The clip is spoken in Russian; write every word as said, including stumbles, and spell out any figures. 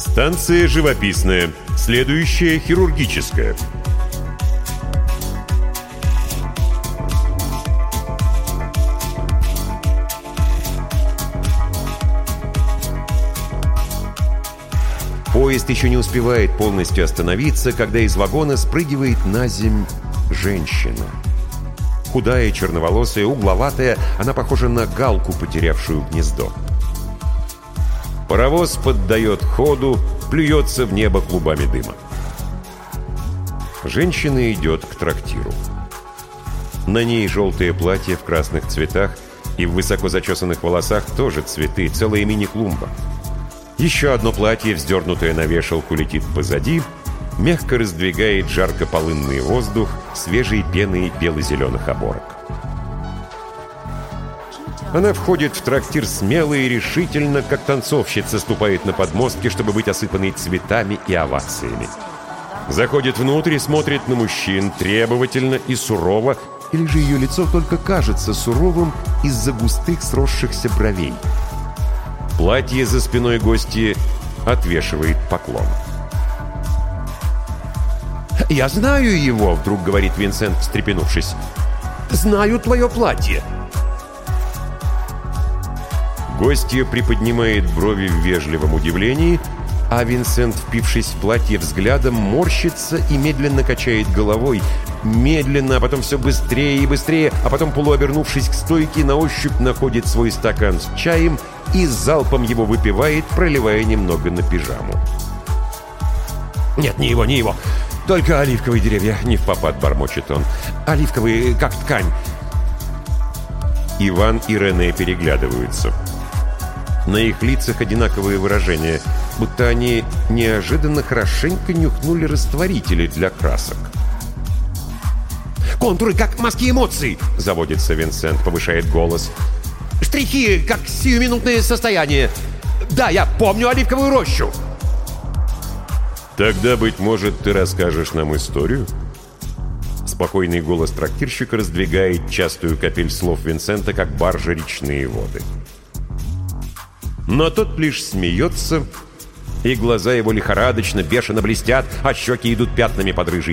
Станция живописная. Следующая хирургическая. Поезд еще не успевает полностью остановиться, когда из вагона спрыгивает на земь женщина. Худая, черноволосая, угловатая, она похожа на галку, потерявшую гнездо. Паровоз поддает ходу, плюется в небо клубами дыма. Женщина идет к трактиру. На ней желтое платье в красных цветах, и в высоко зачесанных волосах тоже цветы, целая мини-клумба. Еще одно платье, вздернутое на вешалку, летит позади, мягко раздвигает жарко-полынный воздух свежей пеной бело-зеленых оборок. Она входит в трактир смело и решительно, как танцовщица ступает на подмостки, чтобы быть осыпанной цветами и овациями. Заходит внутрь и смотрит на мужчин требовательно и сурово, или же ее лицо только кажется суровым из-за густых сросшихся бровей. Платье за спиной гостьи отвешивает поклон. «Я знаю его», — вдруг говорит Винсент, встрепенувшись. «Знаю твое платье». Гостья приподнимает брови в вежливом удивлении, а Винсент, впившись в платье взглядом, морщится и медленно качает головой. Медленно, а потом все быстрее и быстрее, а потом, полуобернувшись к стойке, на ощупь находит свой стакан с чаем и залпом его выпивает, проливая немного на пижаму. «Нет, не его, не его. Только оливковые деревья», — невпопад бормочет он. «Оливковые, как ткань». Иван и Рене переглядываются. На их лицах одинаковые выражения, будто они неожиданно хорошенько нюхнули растворители для красок. «Контуры, как маски эмоций!» — заводится Винсент, повышает голос. «Штрихи, как сиюминутное состояние! Да, я помню оливковую рощу!» «Тогда, быть может, ты расскажешь нам историю?» Спокойный голос трактирщика раздвигает частую капель слов Винсента, как баржа речные воды. Но тот лишь смеется, и глаза его лихорадочно, бешено блестят, а щеки идут пятнами под рыжей